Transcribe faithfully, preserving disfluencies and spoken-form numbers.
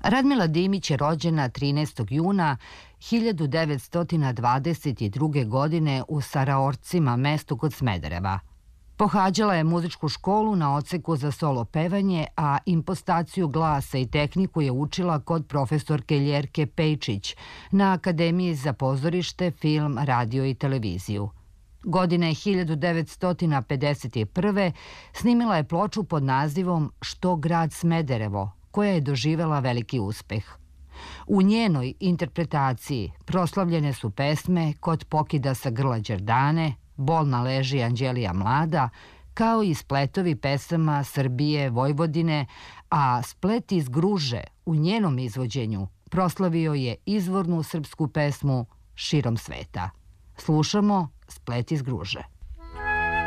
Radmila Dimić je rođena trinaestog juna hiljadu devetsto dvadeset druge. godine u Saraorcima, mestu kod Smedereva. Pohađala je muzičku školu na odseku za solo pevanje, a impostaciju glasa i tehniku je učila kod profesorke Ljerke Pejčić na Akademiji za pozorište, film, radio i televiziju. Godine hiljadu devetsto pedeset prve. snimila je ploču pod nazivom Što grad Smederevo, koja je doživela veliki uspeh. U njenoj interpretaciji proslavljene su pesme Kod pokida sa grla Đerdane, Bolna leži Anđelija mlada, kao i spletovi pesama Srbije, Vojvodine, a splet iz Gruže u njenom izvođenju proslavio je izvornu srpsku pesmu Širom sveta. Slušamo Splet iz Gruže.